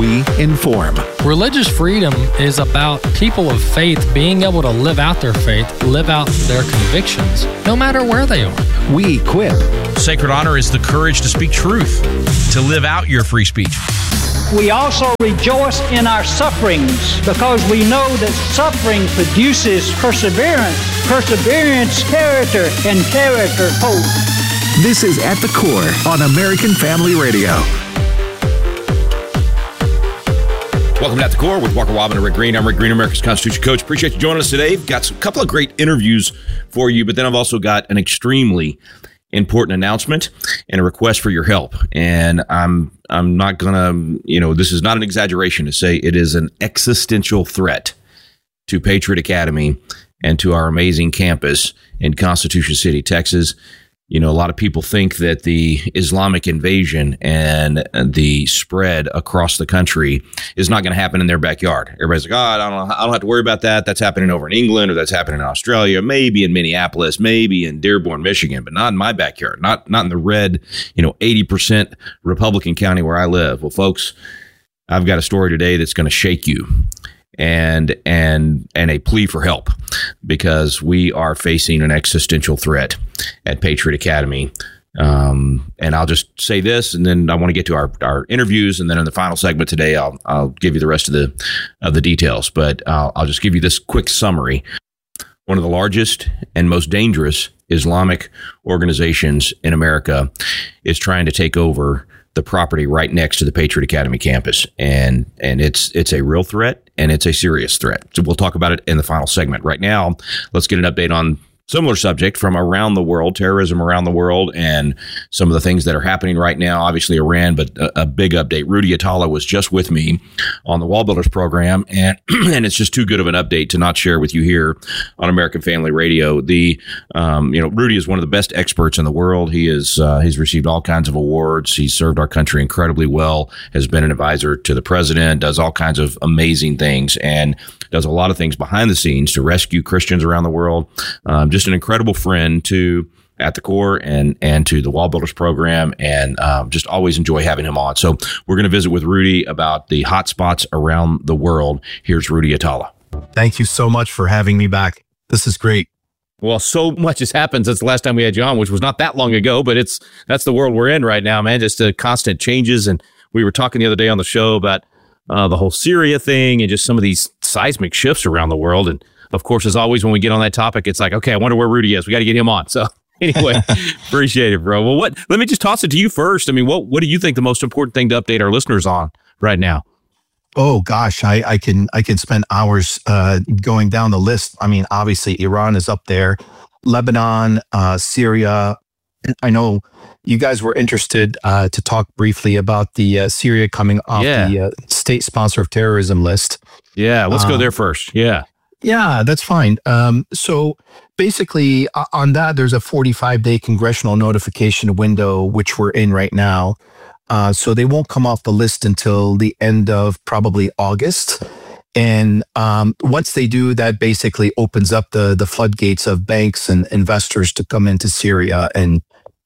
we inform. Religious freedom is about people of faith being able to live out their faith, live out their convictions, no matter where they are. We equip. Sacred honor is the courage to speak truth, to live out your free speech. We also rejoice in our sufferings because we know that suffering produces perseverance, perseverance, character, and character, hope. This is At the Core on American Family Radio. Welcome to At the Core with Walker Wobben and Rick Green. I'm Rick Green, America's Constitution Coach. Appreciate you joining us today. We've got a couple of great interviews for you, but then I've also got an extremely important announcement and a request for your help. And I'm not gonna, this is not an exaggeration to say it is an existential threat to Patriot Academy and to our amazing campus in Constitution City, Texas. A lot of people think that the Islamic invasion and the spread across the country is not going to happen in their backyard. Everybody's like, I don't have to worry about that. That's happening over in England, or that's happening in Australia, maybe in Minneapolis, maybe in Dearborn, Michigan, but not in my backyard, not in the red, 80% Republican county where I live. Well, folks, I've got a story today that's going to shake you. And a plea for help, because we are facing an existential threat at Patriot Academy. And I'll just say this, and then I want to get to our interviews, and then in the final segment today, I'll give you the rest of the details. But I'll just give you this quick summary. One of the largest and most dangerous Islamic organizations in America is trying to take over the property right next to the Patriot Academy campus. And it's a real threat, and it's a serious threat. So we'll talk about it in the final segment. Right now, let's get an update on similar subject from around the world, terrorism around the world, and some of the things that are happening right now. Obviously Iran, but a big update. Rudy Atala was just with me on the Wall Builders program, and it's just too good of an update to not share with you here on American Family Radio. Rudy is one of the best experts in the world. He's received all kinds of awards. He's served our country incredibly well, has been an advisor to the president, does all kinds of amazing things, and does a lot of things behind the scenes to rescue Christians around the world. Just an incredible friend to At the Core and to the Wall Builders program, and just always enjoy having him on. So we're going to visit with Rudy about the hot spots around the world. Here's Rudy Atala. Thank you so much for having me back. This is great. Well, so much has happened since the last time we had you on, which was not that long ago, but that's the world we're in right now, man. Just constant changes. And we were talking the other day on the show about the whole Syria thing and just some of these seismic shifts around the world. And of course, as always, when we get on that topic, it's like, okay, I wonder where Rudy is. We got to get him on. So anyway, appreciate it, bro. Well, let me just toss it to you first. I mean, what do you think the most important thing to update our listeners on right now? Oh gosh, I can spend hours going down the list. I mean, obviously Iran is up there, Lebanon, Syria. I know you guys were interested to talk briefly about the Syria coming off the state sponsor of terrorism list. Yeah, let's go there first. Yeah, that's fine. So basically on that, there's a 45-day congressional notification window, which we're in right now. So they won't come off the list until the end of probably August. And once they do, that basically opens up the floodgates of banks and investors to come into Syria and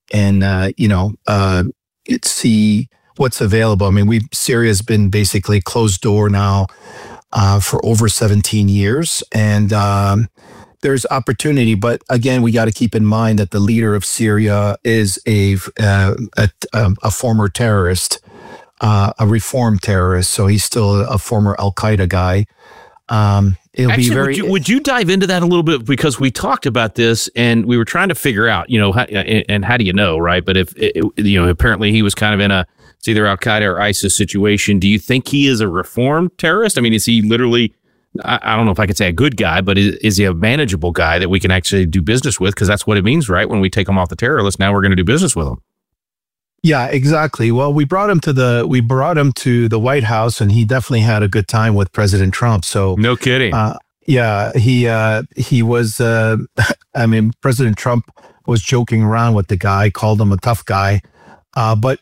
see what's available. I mean, Syria's been basically closed door now for over 17 years. And there's opportunity. But again, we got to keep in mind that the leader of Syria is a former terrorist, a reformed terrorist. So he's still a former Al-Qaeda guy. Would you dive into that a little bit? Because we talked about this and we were trying to figure out, how do you know, right? But apparently he was kind of in it's either Al-Qaeda or ISIS situation. Do you think he is a reformed terrorist? I mean, is he literally, I don't know if I could say a good guy, but is he a manageable guy that we can actually do business with? Because that's what it means, right? When we take him off the terror list, now we're going to do business with him. Yeah, exactly. Well, we brought him to the White House, and he definitely had a good time with President Trump. So no kidding. He was. President Trump was joking around with the guy, called him a tough guy, but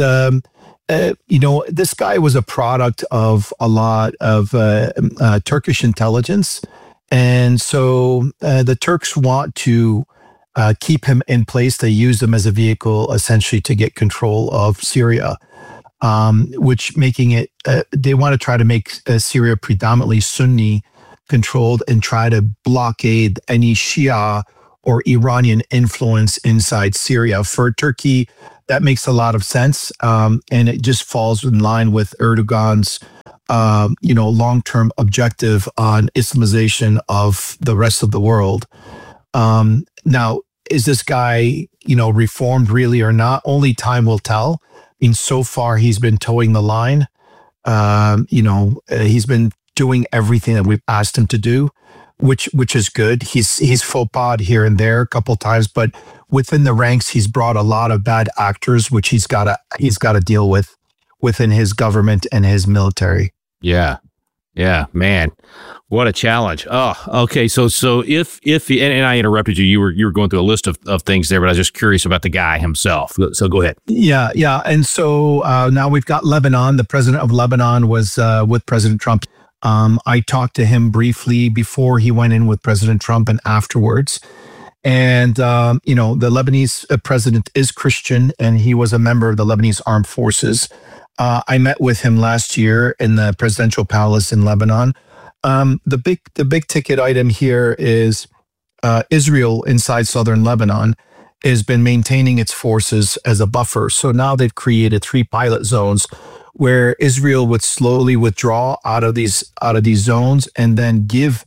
this guy was a product of a lot of Turkish intelligence, and so the Turks want to keep him in place. They use him as a vehicle, essentially, to get control of Syria, which making it they want to try to make Syria predominantly Sunni controlled and try to blockade any Shia or Iranian influence inside Syria. For Turkey, that makes a lot of sense, and it just falls in line with Erdogan's long-term objective on Islamization of the rest of the world. Now, is this guy, reformed really or not? Only time will tell. I mean, so far he's been towing the line. He's been doing everything that we've asked him to do, which is good. He's faux pas here and there a couple times, but within the ranks, he's brought a lot of bad actors, which he's got to deal with within his government and his military. Yeah, man, what a challenge. Oh, okay. So if and I interrupted you, you were going through a list of things there, but I was just curious about the guy himself. So go ahead. Yeah. And so now we've got Lebanon. The president of Lebanon was with President Trump. I talked to him briefly before he went in with President Trump and afterwards. And, the Lebanese president is Christian, and he was a member of the Lebanese Armed Forces. I met with him last year in the presidential palace in Lebanon. The big ticket item here is Israel inside southern Lebanon has been maintaining its forces as a buffer. So now they've created 3 pilot zones where Israel would slowly withdraw out of these zones and then give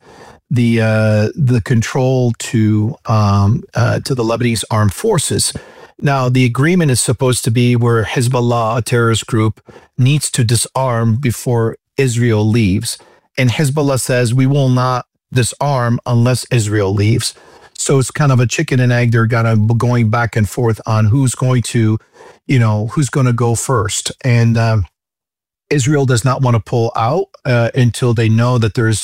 the control to the Lebanese armed forces. Now, the agreement is supposed to be where Hezbollah, a terrorist group, needs to disarm before Israel leaves. And Hezbollah says, we will not disarm unless Israel leaves. So it's kind of a chicken and egg. They're kind of going back and forth on who's going to go first. And Israel does not want to pull out until they know that there's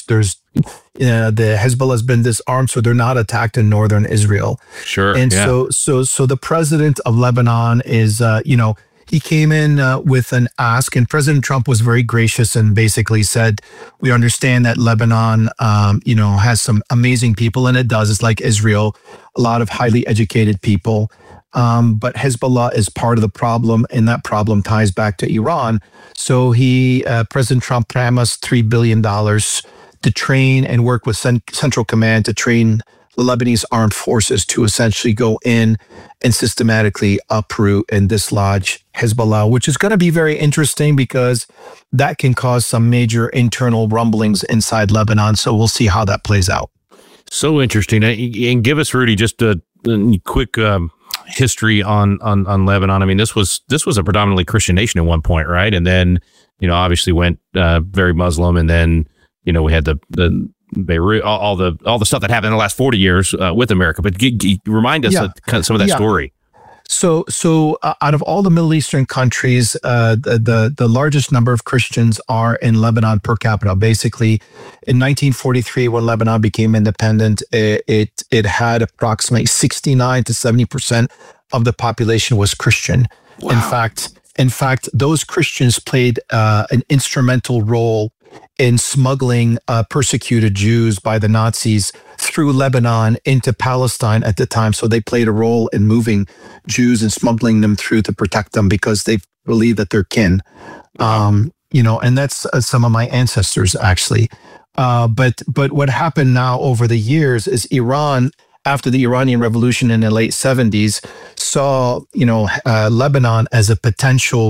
the Hezbollah has been disarmed, so they're not attacked in northern Israel. Sure. And so the president of Lebanon is, he came in with an ask, and President Trump was very gracious and basically said, we understand that Lebanon, has some amazing people, and it does. It's like Israel, a lot of highly educated people. But Hezbollah is part of the problem, and that problem ties back to Iran. So President Trump promised $3 billion to train and work with Central Command to train the Lebanese armed forces to essentially go in and systematically uproot and dislodge Hezbollah, which is going to be very interesting because that can cause some major internal rumblings inside Lebanon. So we'll see how that plays out. So interesting. And give us, Rudy, just a quick history on Lebanon. I mean, this was a predominantly Christian nation at one point, right? And then, obviously went very Muslim, and then, we had the Beirut, all the stuff that happened in the last 40 years with America. But remind us of some of that story. So out of all the Middle Eastern countries, the largest number of Christians are in Lebanon per capita. Basically, in 1943, when Lebanon became independent, it had approximately 69 to 70% of the population was Christian. Wow. In fact, those Christians played an instrumental role in smuggling persecuted Jews by the Nazis through Lebanon into Palestine at the time. So they played a role in moving Jews and smuggling them through to protect them because they believe that they're kin. And that's some of my ancestors, actually. But what happened now over the years is Iran, after the Iranian Revolution in the late 70s, saw, Lebanon as a potential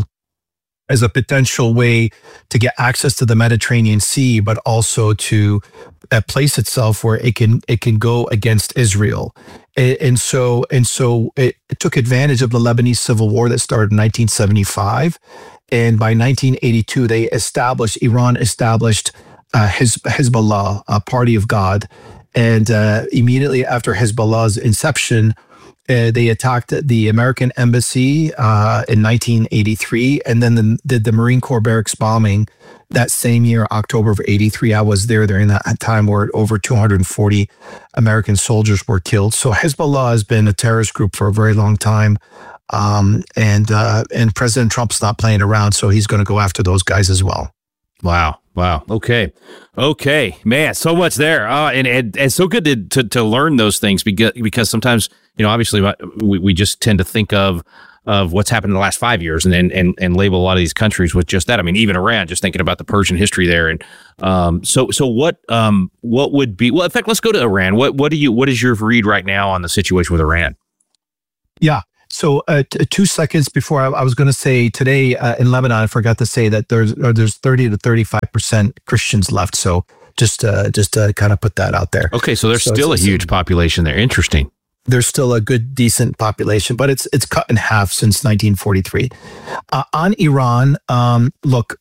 way to get access to the Mediterranean Sea, but also to place itself where it can go against Israel. And so it took advantage of the Lebanese civil war that started in 1975. And by 1982, Iran established Hezbollah, a party of God. And immediately after Hezbollah's inception, they attacked the American embassy in 1983, and then did the Marine Corps barracks bombing that same year, October of 83. I was there during that time where over 240 American soldiers were killed. So Hezbollah has been a terrorist group for a very long time. And President Trump's not playing around, so he's going to go after those guys as well. Wow. Okay, man, so much there. And it's so good to learn those things because sometimes, obviously we just tend to think of of what's happened in the last 5 years, and label a lot of these countries with just that. I mean, even Iran, just thinking about the Persian history there. And so what would be, well, in fact, let's go to Iran. What is your read right now on the situation with Iran? Yeah. So 2 seconds before I was going to say today in Lebanon, I forgot to say that there's 30 to 35% Christians left. So just to kind of put that out there. Okay. So there's still a huge population there. Interesting. There's still a good, decent population, but it's cut in half since 1943. On Iran, look,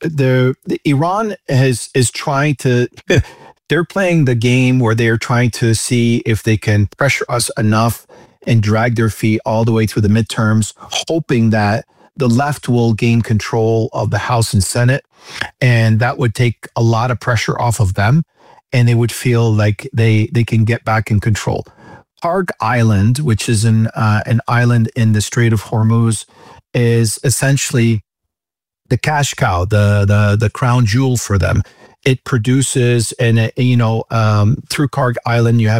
Iran is trying to, they're playing the game where they're trying to see if they can pressure us enough and drag their feet all the way through the midterms, hoping that the left will gain control of the House and Senate, and that would take a lot of pressure off of them, and they would feel like they can get back in control. Karg Island, which is an island in the Strait of Hormuz, is essentially the cash cow, the crown jewel for them. It produces, and through Karg Island, you have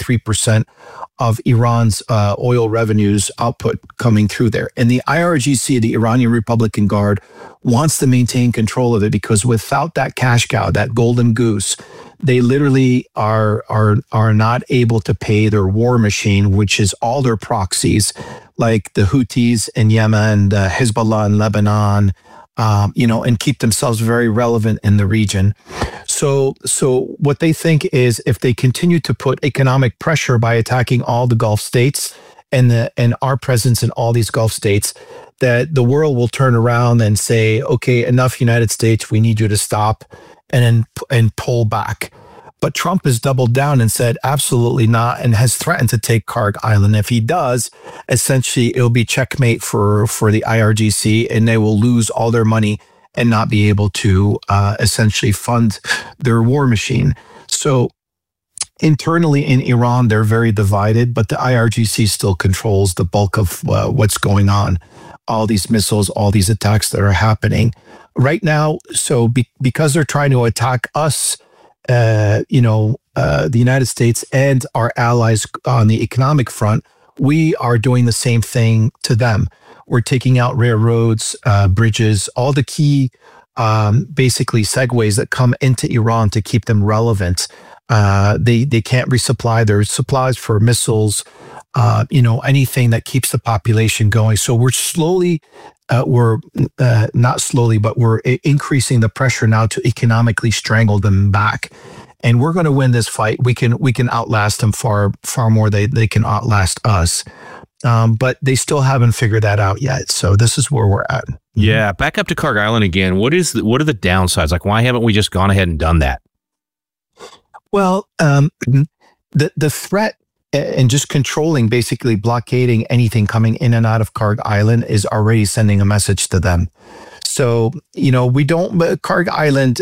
93% of Iran's oil revenues output coming through there. And the IRGC, the Iranian Republican Guard, wants to maintain control of it because without that cash cow, that golden goose, they literally are not able to pay their war machine, which is all their proxies, like the Houthis in Yemen, the Hezbollah in Lebanon, and keep themselves very relevant in the region. So what they think is if they continue to put economic pressure by attacking all the Gulf states and our presence in all these Gulf states, that the world will turn around and say, okay, enough, United States, we need you to stop and pull back. But Trump has doubled down and said absolutely not, and has threatened to take Karg Island. If he does, essentially it'll be checkmate for the IRGC, and they will lose all their money and not be able to essentially fund their war machine. So internally in Iran, they're very divided, but the IRGC still controls the bulk of what's going on. All these missiles, all these attacks that are happening right now. So because they're trying to attack us, the United States and our allies on the economic front, we are doing the same thing to them. We're taking out railroads, bridges, all the key, basically segues that come into Iran to keep them relevant. They can't resupply their supplies for missiles, anything that keeps the population going. So we're not slowly, but we're increasing the pressure now to economically strangle them back. And we're going to win this fight. We can outlast them far more than they can outlast us. But they still haven't figured that out yet. So this is where we're at. Yeah. Back up to Karg Island again. What are the downsides? Like, why haven't we just gone ahead and done that? Well, the threat and just controlling, basically blockading anything coming in and out of Karg Island is already sending a message to them. So, Karg Island,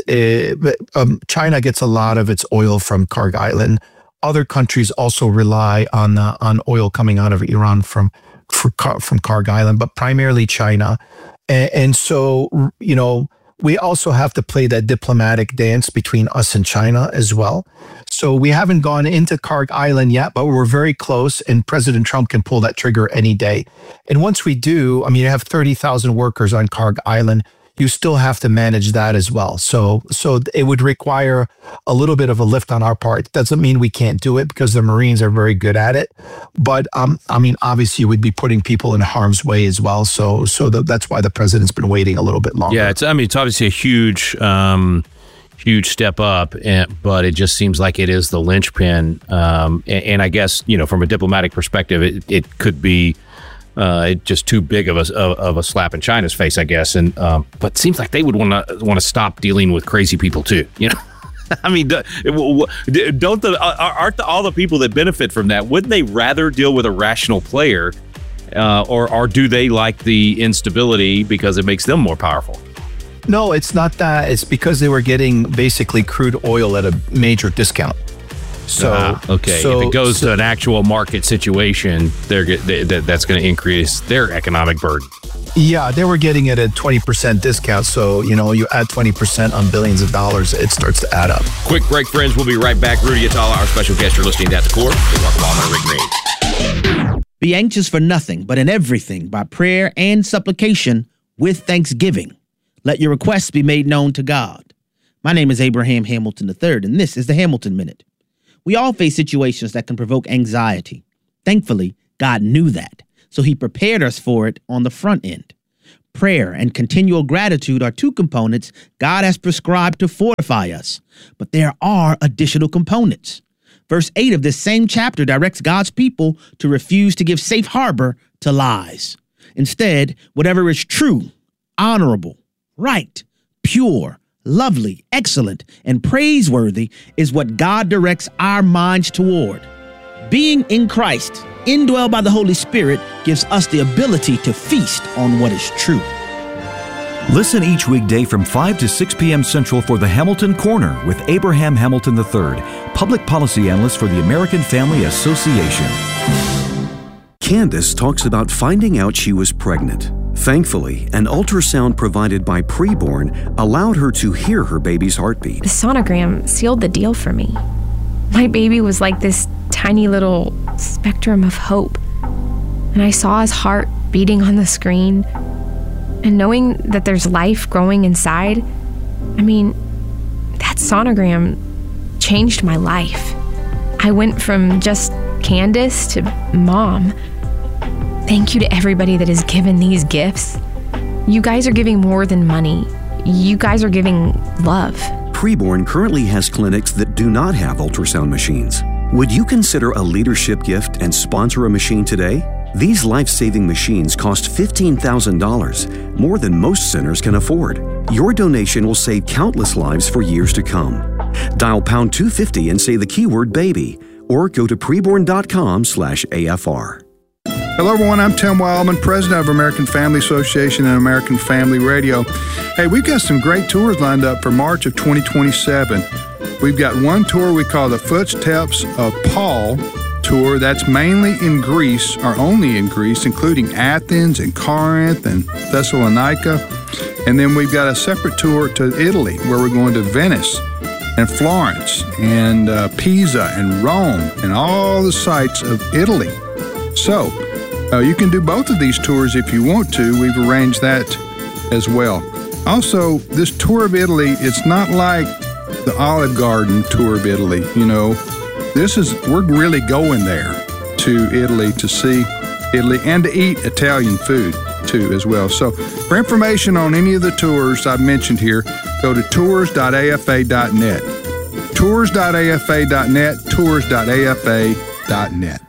China gets a lot of its oil from Karg Island. Other countries also rely on oil coming out of Iran from Karg Island, but primarily China. And so, we also have to play that diplomatic dance between us and China as well. So we haven't gone into Karg Island yet, but we're very close, and President Trump can pull that trigger any day. And once we do, you have 30,000 workers on Karg Island. You still have to manage that as well. So it would require a little bit of a lift on our part. Doesn't mean we can't do it because the Marines are very good at it. But obviously we'd be putting people in harm's way as well. So that's why the president's been waiting a little bit longer. Yeah, it's obviously a huge step up, but it just seems like it is the linchpin. And I guess, from a diplomatic perspective, it could be just too big of a slap in China's face, I guess. And but it seems like they would want to stop dealing with crazy people too. Aren't all the people that benefit from that? Wouldn't they rather deal with a rational player, or do they like the instability because it makes them more powerful? No, it's not that. It's because they were getting basically crude oil at a major discount. So if it goes to an actual market situation, that's going to increase their economic burden. Yeah, they were getting it at 20% discount. So, you add 20% on billions of dollars, it starts to add up. Quick break, friends. We'll be right back. Rudy Atala, our special guest. You're listening to At the Core with Mark Wallman and Rick Green. Be anxious for nothing, but in everything, by prayer and supplication, with thanksgiving. Let your requests be made known to God. My name is Abraham Hamilton III, and this is the Hamilton Minute. We all face situations that can provoke anxiety. Thankfully, God knew that, so he prepared us for it on the front end. Prayer and continual gratitude are two components God has prescribed to fortify us, but there are additional components. Verse 8 of this same chapter directs God's people to refuse to give safe harbor to lies. Instead, whatever is true, honorable, right, pure, lovely, excellent, and praiseworthy is what God directs our minds toward. Being in Christ, indwelled by the Holy Spirit, gives us the ability to feast on what is true. Listen each weekday from 5 to 6 p.m. Central for the Hamilton Corner with Abraham Hamilton III, Public Policy Analyst for the American Family Association. Candace talks about finding out she was pregnant. Thankfully, an ultrasound provided by Preborn allowed her to hear her baby's heartbeat. The sonogram sealed the deal for me. My baby was like this tiny little spectrum of hope. And I saw his heart beating on the screen. And knowing that there's life growing inside, that sonogram changed my life. I went from just Candace to mom. Thank you to everybody that has given these gifts. You guys are giving more than money. You guys are giving love. Preborn currently has clinics that do not have ultrasound machines. Would you consider a leadership gift and sponsor a machine today? These life-saving machines cost $15,000, more than most centers can afford. Your donation will save countless lives for years to come. Dial pound 250 and say the keyword baby, or go to preborn.com/AFR. Hello, everyone. I'm Tim Wildman, president of American Family Association and American Family Radio. Hey, we've got some great tours lined up for March of 2027. We've got one tour we call the Footsteps of Paul tour. That's mainly in Greece, or only in Greece, including Athens and Corinth and Thessalonica. And then we've got a separate tour to Italy, where we're going to Venice and Florence and Pisa and Rome and all the sites of Italy. So you can do both of these tours if you want to. We've arranged that as well. Also, this tour of Italy, it's not like the Olive Garden tour of Italy. We're really going there to Italy to see Italy and to eat Italian food too as well. So for information on any of the tours I've mentioned here, go to tours.afa.net. Tours.afa.net, tours.afa.net.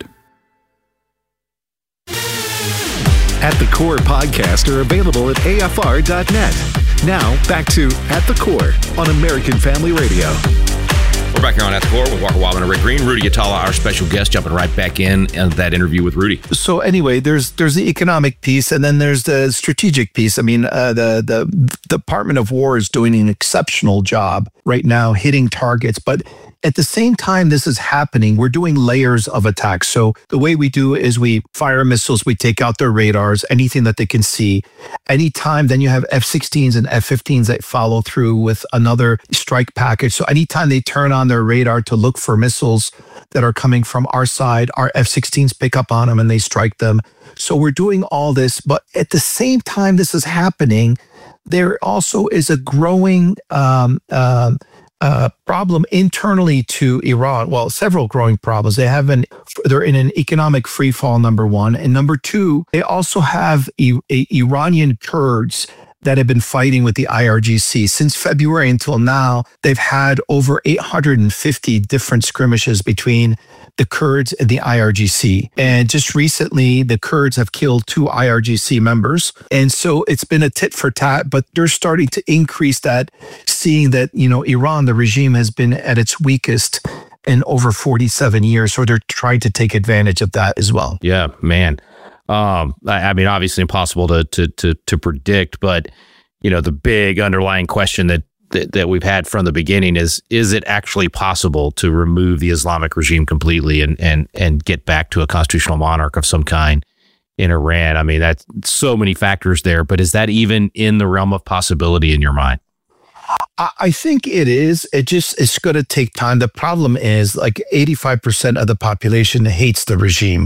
At the Core podcasts are available at afr.net. Now, back to At the Core on American Family Radio. We're back here on At the Core with Walker Wildman and Rick Green. Rudy Atala, our special guest, jumping right back in that interview with Rudy. So anyway, there's the economic piece, and then there's the strategic piece. The Department of War is doing an exceptional job right now hitting targets, but at the same time this is happening, we're doing layers of attacks. So the way we do is we fire missiles, we take out their radars, anything that they can see. Anytime, then you have F-16s and F-15s that follow through with another strike package. So anytime they turn on their radar to look for missiles that are coming from our side, our F-16s pick up on them and they strike them. So we're doing all this, but at the same time this is happening, there also is a growing problem internally to Iran. Well, several growing problems. They're in an economic free fall, number one. And number two, they also have Iranian Kurds that have been fighting with the IRGC. Since February until now, they've had over 850 different skirmishes between the Kurds and the IRGC. And just recently, the Kurds have killed 2 IRGC members. And so it's been a tit for tat, but they're starting to increase that, seeing that, Iran, the regime, has been at its weakest in over 47 years. So they're trying to take advantage of that as well. Yeah, man. Obviously impossible to predict, but the big underlying question that we've had from the beginning is it actually possible to remove the Islamic regime completely and get back to a constitutional monarch of some kind in Iran? That's so many factors there, but is that even in the realm of possibility in your mind? I think it is. It's going to take time. The problem is like 85% of the population hates the regime,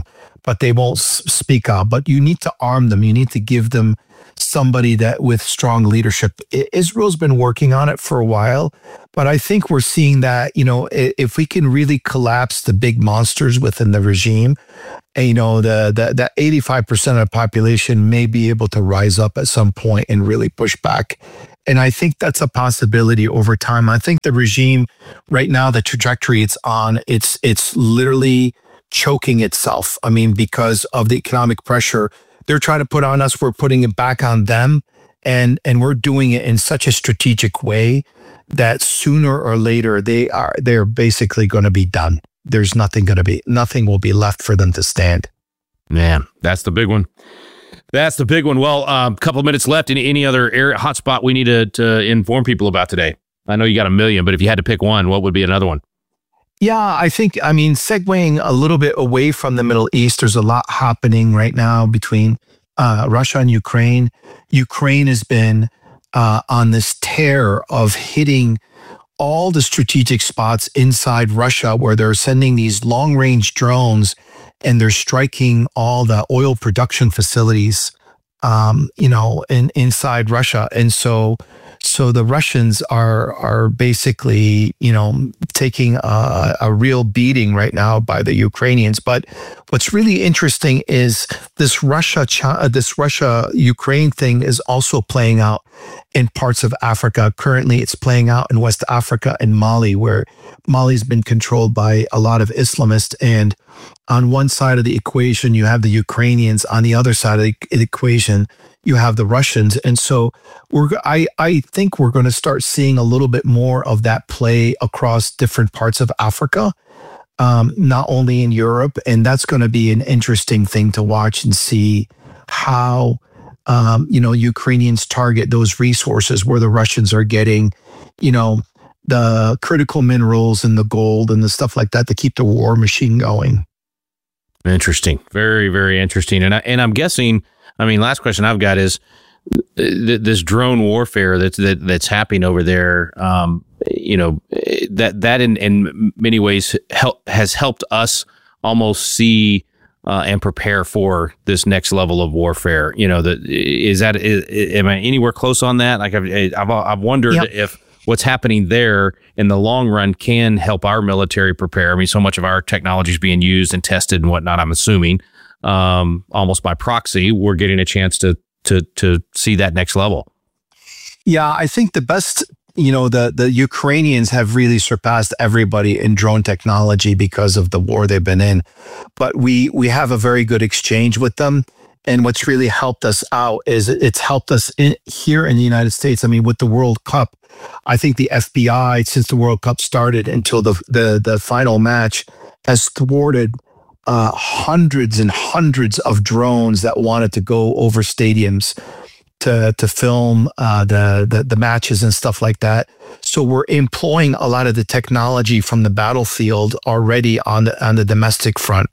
but they won't speak out. But you need to arm them. You need to give them somebody that with strong leadership. Israel's been working on it for a while, but I think we're seeing that, if we can really collapse the big monsters within the regime, and, that 85% of the population may be able to rise up at some point and really push back. And I think that's a possibility over time. I think the regime right now, the trajectory it's on, it's literally choking itself. I mean, because of the economic pressure they're trying to put on us, we're putting it back on them. And we're doing it in such a strategic way that sooner or later they're basically going to be done. There's nothing will be left for them to stand. Man, that's the big one. That's the big one. Well, a couple of minutes left. Any other area hotspot we need to inform people about today? I know you got a million, but if you had to pick one, what would be another one? Yeah, segueing a little bit away from the Middle East, there's a lot happening right now between Russia and Ukraine. Ukraine has been on this tear of hitting all the strategic spots inside Russia where they're sending these long-range drones and they're striking all the oil production facilities, inside Russia. And so the Russians are basically, taking a real beating right now by the Ukrainians. But what's really interesting is this Russia-Ukraine thing is also playing out in parts of Africa. Currently, it's playing out in West Africa and Mali, where Mali's been controlled by a lot of Islamists. And on one side of the equation, you have the Ukrainians. On the other side of the equation, you have the Russians. And so I think we're going to start seeing a little bit more of that play across different parts of Africa, not only in Europe. And that's going to be an interesting thing to watch and see how, Ukrainians target those resources where the Russians are getting, the critical minerals and the gold and the stuff like that to keep the war machine going. Interesting. Very, very interesting. And I'm guessing, last question I've got is this drone warfare that's happening over there. That in many ways has helped us almost see and prepare for this next level of warfare. Am I anywhere close on that? Like I've wondered if what's happening there in the long run can help our military prepare. So much of our technology is being used and tested and whatnot. I'm assuming almost by proxy, we're getting a chance to see that next level. Yeah, I think the best, the Ukrainians have really surpassed everybody in drone technology because of the war they've been in. But we have a very good exchange with them. And what's really helped us out is it's helped us here in the United States. With the World Cup, I think the FBI, since the World Cup started until the final match, has thwarted hundreds and hundreds of drones that wanted to go over stadiums to film the matches and stuff like that. So we're employing a lot of the technology from the battlefield already on the domestic front.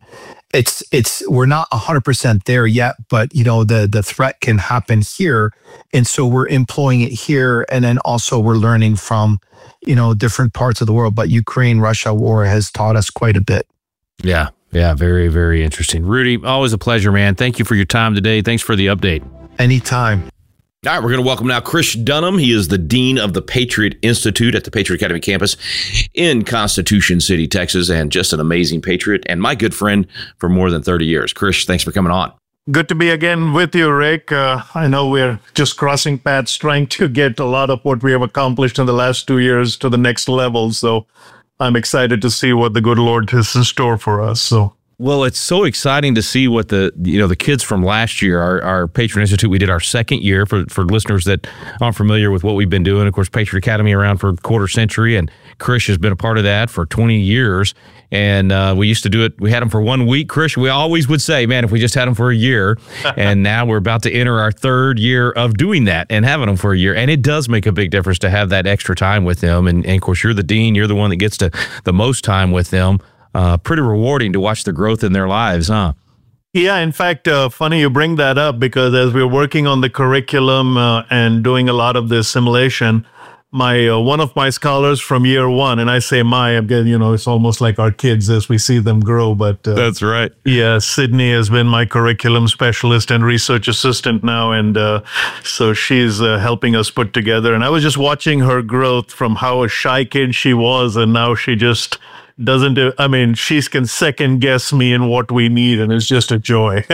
We're not 100% there yet, but the threat can happen here, and so we're employing it here, and then also we're learning from different parts of the world. But Ukraine-Russia war has taught us quite a bit. Yeah, very, very interesting. Rudy, always a pleasure, man. Thank you for your time today. Thanks for the update. Anytime. All right, we're going to welcome now Chris Dunham. He is the Dean of the Patriot Institute at the Patriot Academy campus in Constitution City, Texas, and just an amazing patriot and my good friend for more than 30 years. Chris, thanks for coming on. Good to be again with you, Rick. I know we're just crossing paths trying to get a lot of what we have accomplished in the last 2 years to the next level. So I'm excited to see what the good Lord has in store for us. Well, it's so exciting to see what the kids from last year, our Patriot Institute, we did our second year for listeners that aren't familiar with what we've been doing. Of course, Patriot Academy around for a quarter century, and Chris has been a part of that for 20 years. And we used to do it. We had them for 1 week, Chris. We always would say, man, if we just had them for a year. And now we're about to enter our third year of doing that and having them for a year. And it does make a big difference to have that extra time with them. And of course, you're the dean. You're the one that gets the most time with them. Pretty rewarding to watch the growth in their lives, huh? Yeah, in fact, funny you bring that up, because as we're working on the curriculum and doing a lot of the assimilation, one of my scholars from year one, and I say again, it's almost like our kids as we see them grow. But that's right. Yeah, Sydney has been my curriculum specialist and research assistant now, and so she's helping us put together. And I was just watching her growth from how a shy kid she was, and now she just she can second guess me in what we need, and it's just a joy.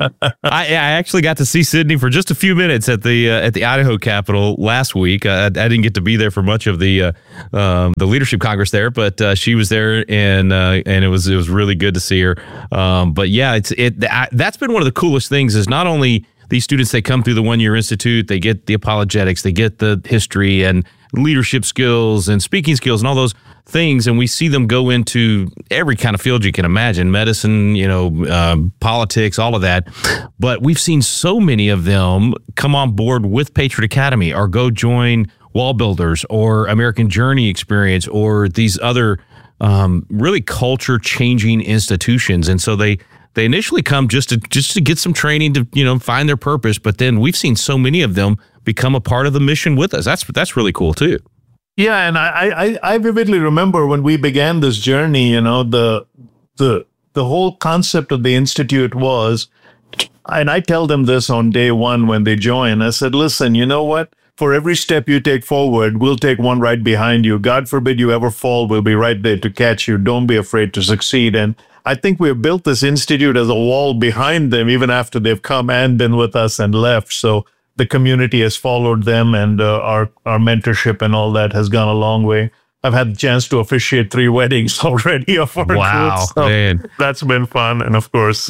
I actually got to see Sydney for just a few minutes at the Idaho Capitol last week. I didn't get to be there for much of the Leadership Congress there, but she was there, and it was really good to see her. But yeah, that's been one of the coolest things is not only these students, they come through the one-year institute, they get the apologetics, they get the history and leadership skills and speaking skills and all those things, and we see them go into every kind of field you can imagine, medicine, politics, all of that. But we've seen so many of them come on board with Patriot Academy or go join Wall Builders or American Journey Experience or these other really culture-changing institutions. And so they initially come just to get some training to find their purpose, but then we've seen so many of them become a part of the mission with us. That's really cool too. Yeah, and I vividly remember when we began this journey, the whole concept of the Institute was, and I tell them this on day one when they join, I said, listen, you know what? For every step you take forward, we'll take one right behind you. God forbid you ever fall, we'll be right there to catch you. Don't be afraid to succeed. And I think we've built this institute as a wall behind them, even after they've come and been with us and left. So the community has followed them, and our mentorship and all that has gone a long way. I've had the chance to officiate 3 weddings already of our group, so man. That's been fun. And of course,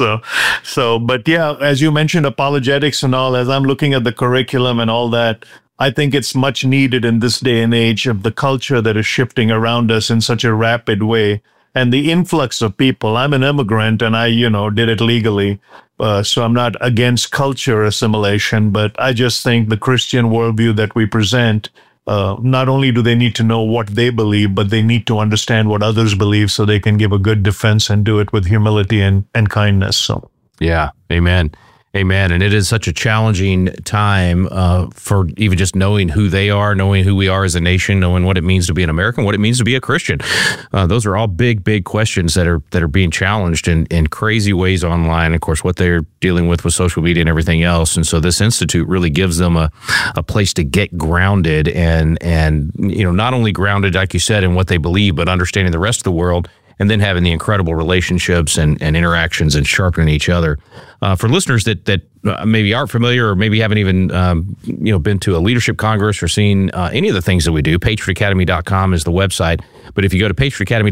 but yeah, as you mentioned, apologetics and all, as I'm looking at the curriculum and all that, I think it's much needed in this day and age of the culture that is shifting around us in such a rapid way. And the influx of people. I'm an immigrant, and I, did it legally. So I'm not against culture assimilation, but I just think the Christian worldview that we present, not only do they need to know what they believe, but they need to understand what others believe so they can give a good defense and do it with humility and kindness. So, yeah, amen. Amen. And it is such a challenging time for even just knowing who they are, knowing who we are as a nation, knowing what it means to be an American, what it means to be a Christian. Those are all big, big questions that are being challenged in crazy ways online. Of course, what they're dealing with social media and everything else. And so this institute really gives them a place to get grounded and not only grounded, like you said, in what they believe, but understanding the rest of the world, and then having the incredible relationships and interactions and sharpening each other. For listeners that maybe aren't familiar or maybe haven't even been to a leadership congress or seen any of the things that we do, patriotacademy.com is the website. But if you go to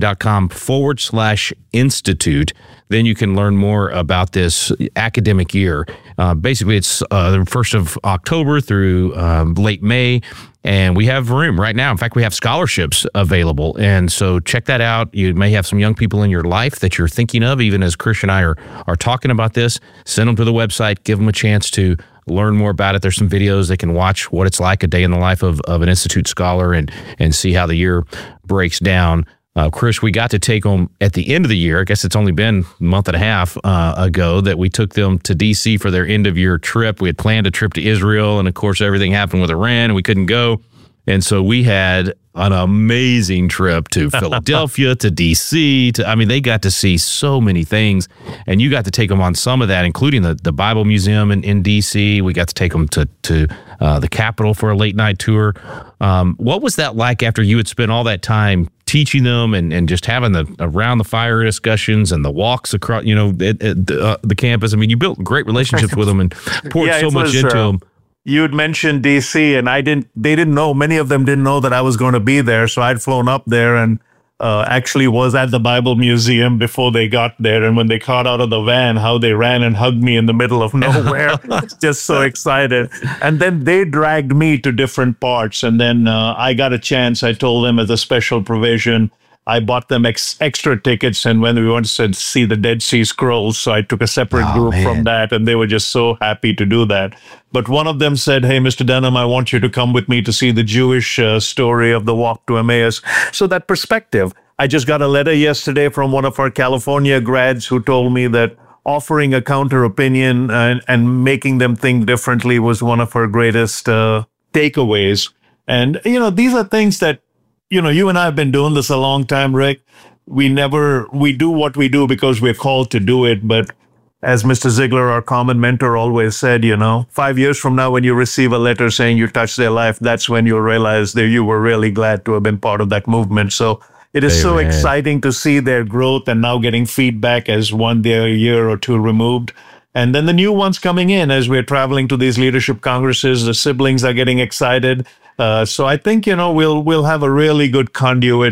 patriotacademy.com/institute, then you can learn more about this academic year. Basically, it's the 1st of October through late May. And we have room right now. In fact, we have scholarships available. And so check that out. You may have some young people in your life that you're thinking of, even as Krish and I are talking about this. Send them to the website. Give them a chance to learn more about it. There's some videos they can watch what it's like a day in the life of an Institute scholar and see how the year breaks down. Krish, we got to take them at the end of the year. I guess it's only been a month and a half ago that we took them to D.C. for their end-of-year trip. We had planned a trip to Israel, and of course, everything happened with Iran, and we couldn't go. And so we had an amazing trip to Philadelphia, to D.C. They got to see so many things, and you got to take them on some of that, including the Bible Museum in D.C. We got to take them to the Capitol for a late-night tour. What was that like after you had spent all that time teaching them and just having the around the fire discussions and the walks across, the campus? You built great relationships with them and poured so much into them. You had mentioned DC, and they didn't know, many of them didn't know that I was going to be there. So I'd flown up there and actually was at the Bible Museum before they got there. And when they got out of the van, how they ran and hugged me in the middle of nowhere. Just so excited. And then they dragged me to different parts. And then I got a chance. I told them as a special provision, I bought them extra tickets, and when we wanted to see the Dead Sea Scrolls, so I took a separate group from that, and they were just so happy to do that. But one of them said, hey, Mr. Denham, I want you to come with me to see the Jewish story of the walk to Emmaus. So that perspective, I just got a letter yesterday from one of our California grads who told me that offering a counter opinion and making them think differently was one of her greatest takeaways. And, these are things that, you and I have been doing this a long time, Rick. We do what we do because we're called to do it. But as Mr. Ziegler, our common mentor, always said, 5 years from now, when you receive a letter saying you touched their life, that's when you'll realize that you were really glad to have been part of that movement. So it is so exciting to see their growth and now getting feedback as they're a year or two removed. And then the new ones coming in as we're traveling to these leadership congresses, the siblings are getting excited. So I think, we'll have a really good conduit